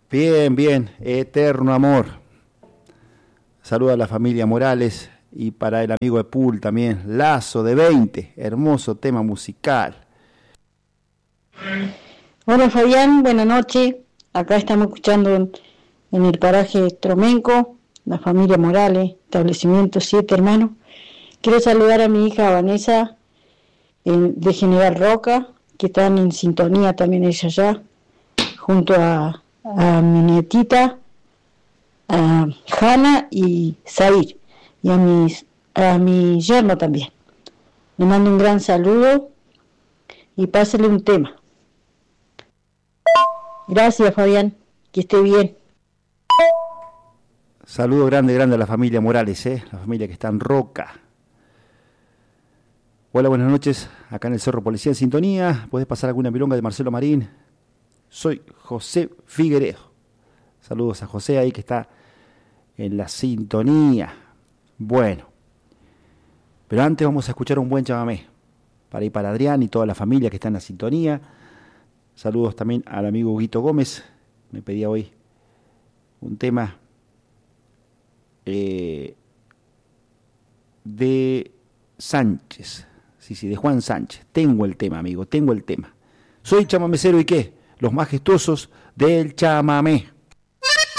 Bien, bien, eterno amor. Saluda a la familia Morales y para el amigo de Pool también, Lazo de 20, hermoso tema musical. Hola Fabián, buenas noches. Acá estamos escuchando en el paraje Tromenco, la familia Morales, establecimiento 7 hermanos. Quiero saludar a mi hija Vanessa de General Roca, que están en sintonía también ella allá, junto a mi nietita, a Hanna y Zair, y a mi yerno también. Le mando un gran saludo y pásale un tema. Gracias Fabián, que esté bien. Saludo grande, grande a la familia Morales, la familia que está en Roca. Hola, buenas noches, acá en el Cerro Policía en sintonía. ¿Puedes pasar alguna milonga de Marcelo Marín? Soy José Figueredo. Saludos a José ahí que está en la sintonía. Bueno, pero antes vamos a escuchar un buen chamamé para ir para Adrián y toda la familia que está en la sintonía. Saludos también al amigo Guito Gómez, me pedía hoy un tema de Sánchez, sí, de Juan Sánchez. Tengo el tema, amigo, tengo el tema. Soy chamamecero y qué, los majestuosos del chamamé.